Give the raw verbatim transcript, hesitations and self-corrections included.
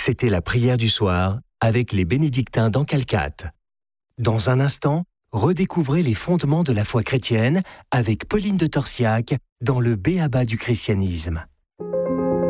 C'était la prière du soir avec les bénédictins d'Ancalcat. Dans un instant, redécouvrez les fondements de la foi chrétienne avec Pauline de Torsiac dans le B A B A du christianisme.